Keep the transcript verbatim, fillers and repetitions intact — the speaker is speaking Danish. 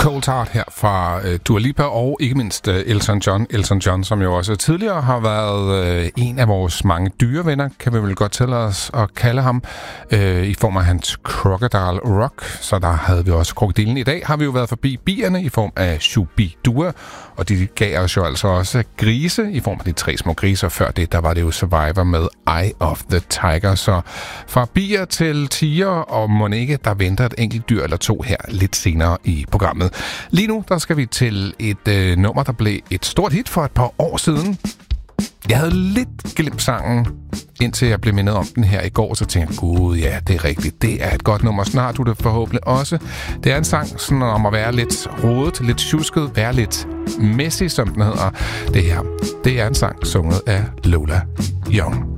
Cold Heart her fra uh, Dua Lipa og ikke mindst uh, Elton John. Elton John, som jo også tidligere har været uh, en af vores mange dyrevenner, kan vi vel godt tælle os at kalde ham, uh, i form af hans Crocodile Rock. Så der havde vi også krokodilen. I dag har vi jo været forbi bierne i form af Shubidua, og de gav os jo altså også grise i form af de tre små griser. Før det, der var det jo Survivor med Eye of the Tiger. Så fra bier til tiger og mon ikke, der venter et enkelt dyr eller to her lidt senere i programmet. Lige nu, der skal vi til et øh, nummer, der blev et stort hit for et par år siden. Jeg havde lidt glemt sangen, indtil jeg blev mindet om den her i går, så tænkte jeg, gud, ja, det er rigtigt. Det er et godt nummer. Snart du det forhåbentlig også. Det er en sang sådan om at være lidt rodet, lidt tjusket, være lidt messy, som den hedder. Det her, det er en sang sunget af Lola Young.